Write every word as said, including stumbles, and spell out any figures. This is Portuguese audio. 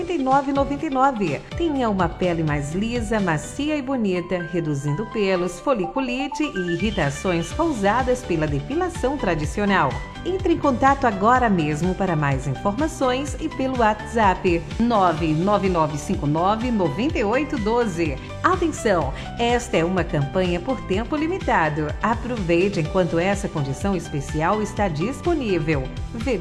noventa e nove reais e noventa e nove centavos. Tenha uma pele mais lisa, macia e bonita, reduzindo pelos, foliculite e irritações causadas pela depilação tradicional. Entre em contato agora mesmo para mais informações e pelo WhatsApp nove nove nove cinco nove nove oito um dois. Atenção, esta é uma campanha por tempo limitado. Aproveite enquanto essa condição especial está disponível.